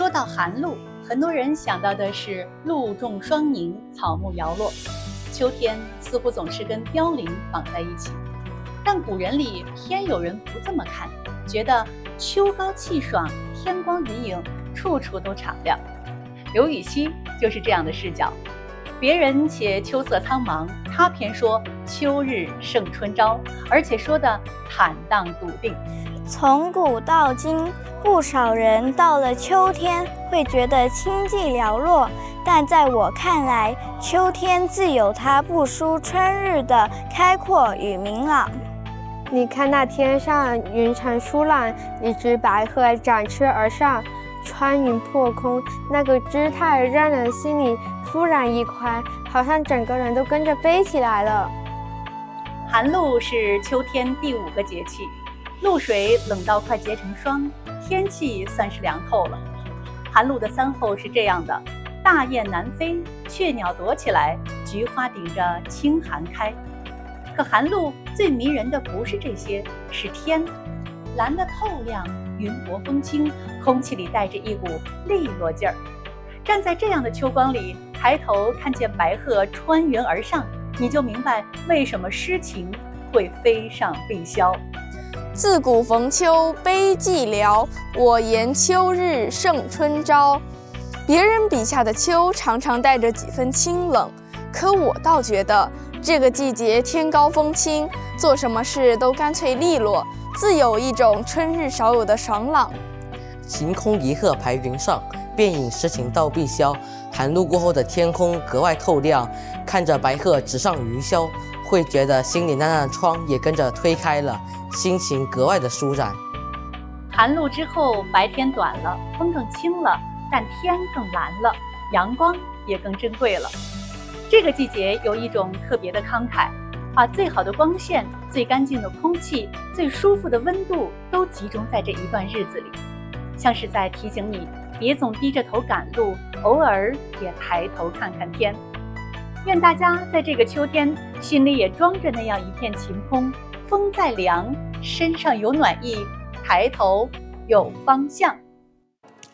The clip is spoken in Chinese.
说到寒露，很多人想到的是露重霜凝，草木摇落。秋天似乎总是跟凋零绑在一起，但古人里偏有人不这么看，觉得秋高气爽，天光云影，处处都敞亮。刘禹锡就是这样的视角，别人且秋色苍茫，他偏说秋日胜春朝，而且说的坦荡笃定。 从古到今，不少人到了秋天会觉得清寂寥落，但在我看来，秋天自有它不输春日的开阔与明朗。 你看那天上云层疏朗，一只白鹤展翅而上，穿云破空，那个姿态让人心里突然一宽，好像整个人都跟着飞起来了。 寒露是秋天第5个节气，露水冷到快结成霜，天气算是凉透了。寒露的3候是这样的：大雁南飞，雀鸟躲起来，菊花顶着清寒开。可寒露最迷人的不是这些，是天，蓝得透亮，云薄风轻，空气里带着一股利落劲儿。站在这样的秋光里，抬头看见白鹤穿云而上，你就明白为什么诗情会飞上碧霄。 自古逢秋悲寂寥，我言秋日胜春朝。别人笔下的秋常常带着几分清冷，可我倒觉得这个季节天高风轻，做什么事都干脆利落，自有一种春日少有的爽朗。 晴空一鹤排云上，便引诗情到碧霄。寒露过后的天空格外透亮，看着白鹤直上云霄，会觉得心里那扇窗也跟着推开了，心情格外的舒展。 寒露之后，白天短了，风更轻了，但天更蓝了，阳光也更珍贵了。这个季节有一种特别的慷慨，把最好的光线、最干净的空气、最舒服的温度都集中在这一段日子里，像是在提醒你别总低着头赶路，偶尔也抬头看看天。愿大家在这个秋天心里也装着那样一片晴空，风再凉，身上有暖意，抬头有方向。